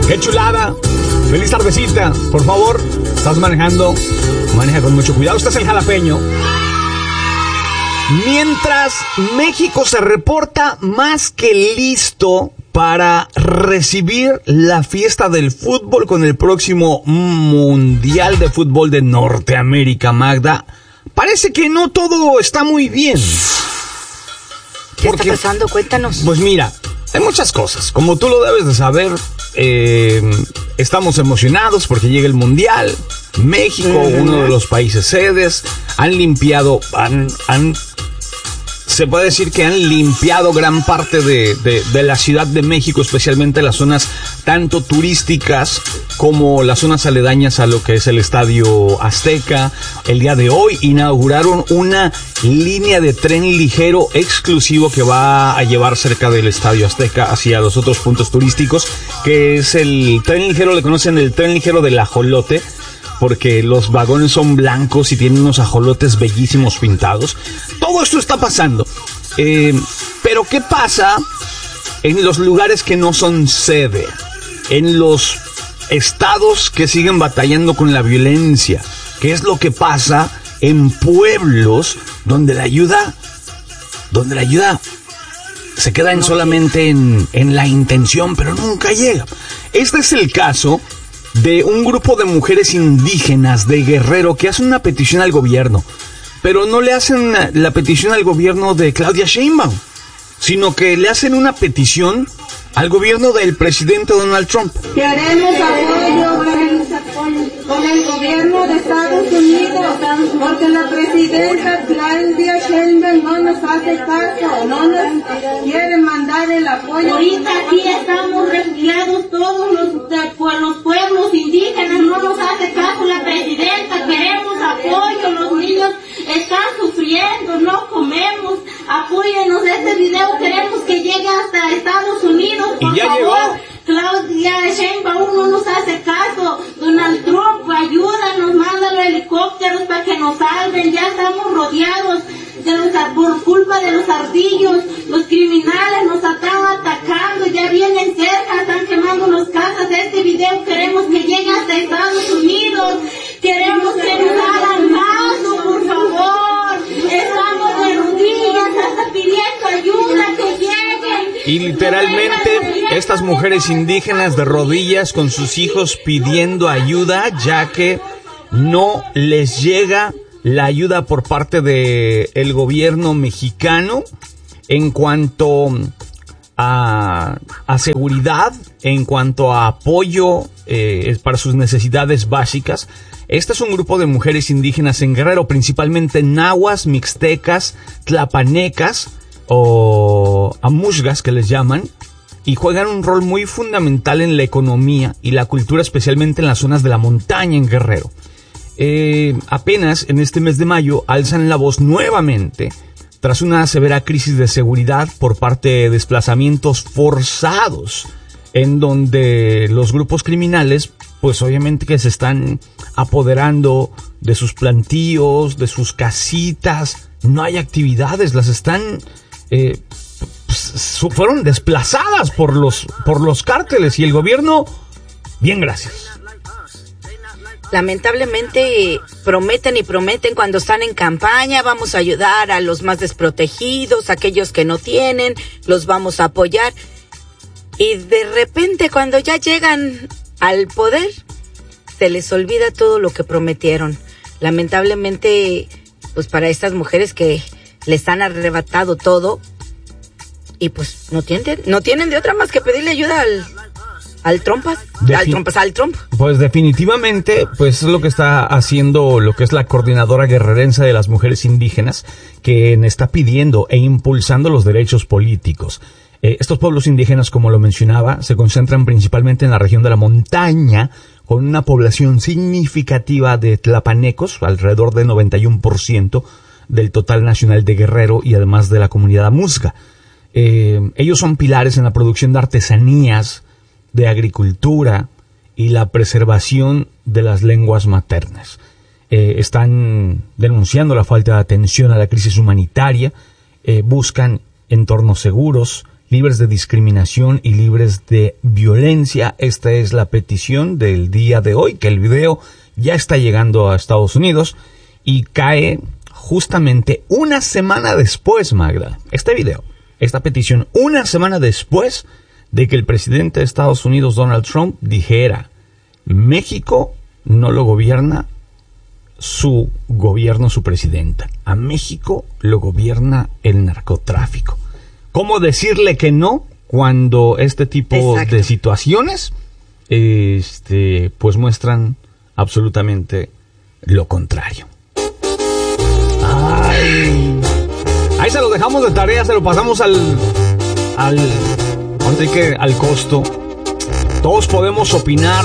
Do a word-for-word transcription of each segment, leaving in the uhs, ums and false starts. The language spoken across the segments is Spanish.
¡Qué chulada! ¡Feliz tardecita! Por favor, estás manejando, maneja con mucho cuidado. Usted es el jalapeño. Mientras México se reporta más que listo para recibir la fiesta del fútbol con el próximo Mundial de Fútbol de Norteamérica, Magda, parece que no todo está muy bien. ¿Qué Porque, está pasando? Cuéntanos. Pues mira, hay muchas cosas. Como tú lo debes de saber, eh, estamos emocionados porque llega el Mundial. México, uh-huh. uno de los países sedes, han limpiado, han... han se puede decir que han limpiado gran parte de, de, de la Ciudad de México, especialmente las zonas tanto turísticas como las zonas aledañas a lo que es el Estadio Azteca. El día de hoy inauguraron una línea de tren ligero exclusivo que va a llevar cerca del Estadio Azteca hacia los otros puntos turísticos, que es el tren ligero, le conocen el tren ligero del ajolote, porque los vagones son blancos y tienen unos ajolotes bellísimos pintados. Todo esto está pasando. Eh, pero ¿qué pasa en los lugares que no son sede? En los estados que siguen batallando con la violencia. ¿Qué es lo que pasa en pueblos donde la ayuda, donde la ayuda se queda en solamente en, en la intención, pero nunca llega? Este es el caso de un grupo de mujeres indígenas de Guerrero que hacen una petición al gobierno, pero no le hacen la petición al gobierno de Claudia Sheinbaum, sino que le hacen una petición al gobierno del presidente Donald Trump. Queremos apoyo con el gobierno de Estados Unidos, porque la presidenta Claudia Sheinbaum no nos hace caso, no nos quiere mandar el apoyo. Ahorita aquí estamos refugiados todos los, de, pues, los pueblos indígenas, no nos hace caso la presidenta, queremos apoyo, los niños están sufriendo, no comemos, apóyenos, este video queremos que llegue hasta Estados Unidos, por y ya favor. Llegó. Claudia Sheinbaum no nos hace caso, Donald Trump, ayúdanos, mándalo helicópteros para que nos salven, ya estamos rodeados de los, por culpa de los ardillos, los criminales nos están atacando, ya vienen cerca, están quemando las casas. Este video queremos que llegue hasta Estados Unidos, queremos que nos hagan caso, por favor, estamos de rodillas hasta pidiendo ayuda, que lleguen. Y literalmente estas mujeres indígenas de rodillas con sus hijos pidiendo ayuda, ya que no les llega la ayuda por parte de el gobierno mexicano en cuanto a, a seguridad, en cuanto a apoyo eh, para sus necesidades básicas. Este es un grupo de mujeres indígenas en Guerrero, principalmente nahuas, mixtecas, tlapanecas o amushgas que les llaman, y juegan un rol muy fundamental en la economía y la cultura, especialmente en las zonas de la montaña en Guerrero. Eh, apenas en este mes de mayo alzan la voz nuevamente tras una severa crisis de seguridad por parte de desplazamientos forzados, en donde los grupos criminales pues obviamente que se están apoderando de sus plantíos, de sus casitas, no hay actividades, las están eh, pues, fueron desplazadas por los por los cárteles y el gobierno, bien, gracias. Lamentablemente prometen y prometen cuando están en campaña, vamos a ayudar a los más desprotegidos, aquellos que no tienen, los vamos a apoyar. Y de repente cuando ya llegan al poder, se les olvida todo lo que prometieron. Lamentablemente, pues para estas mujeres que les han arrebatado todo, y pues no tienen, no tienen de otra más que pedirle ayuda al... Al trompas, Defin- al trompas, al tromp. Pues definitivamente, pues es lo que está haciendo lo que es la coordinadora guerrerense de las mujeres indígenas, que está pidiendo e impulsando los derechos políticos. Eh, estos pueblos indígenas, como lo mencionaba, se concentran principalmente en la región de la montaña, con una población significativa de tlapanecos, alrededor del noventa y uno por ciento del total nacional de Guerrero, y además de la comunidad amuzga. Eh, ellos son pilares en la producción de artesanías, de agricultura y la preservación de las lenguas maternas. Eh, están denunciando la falta de atención a la crisis humanitaria, eh, buscan entornos seguros libres de discriminación y libres de violencia. Esta es la petición del día de hoy, que el video ya está llegando a Estados Unidos y cae justamente una semana después, Magda. Este video, esta petición, una semana después de que el presidente de Estados Unidos, Donald Trump, dijera: México no lo gobierna su gobierno, su presidenta. A México lo gobierna el narcotráfico. ¿Cómo decirle que no cuando este tipo Exacto. de situaciones este, pues muestran absolutamente lo contrario? Ay. Ahí se lo dejamos de tarea, se lo pasamos al al así que al costo. Todos podemos opinar,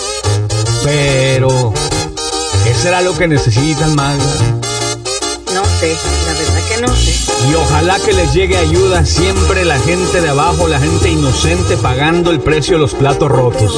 pero ¿qué será lo que necesitan, Magda? No sé, la verdad que no sé. Y ojalá que les llegue ayuda siempre la gente de abajo, la gente inocente pagando el precio de los platos rotos.